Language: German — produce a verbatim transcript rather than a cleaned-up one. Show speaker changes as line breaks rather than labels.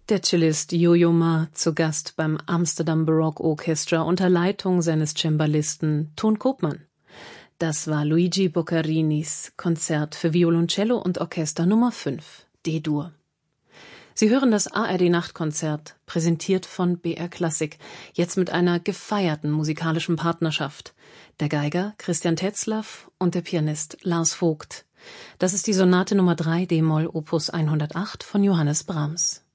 Der Cellist Yo-Yo Ma zu Gast beim Amsterdam Baroque Orchestra unter Leitung seines Cembalisten Ton Koopman. Das war Luigi Boccarinis Konzert für Violoncello und Orchester Nummer fünf, D-Dur. Sie hören das A R D-Nachtkonzert, präsentiert von B R Klassik, jetzt mit einer gefeierten musikalischen Partnerschaft. Der Geiger Christian Tetzlaff und der Pianist Lars Vogt. Das ist die Sonate Nummer drei d-Moll Opus hundertacht von Johannes Brahms.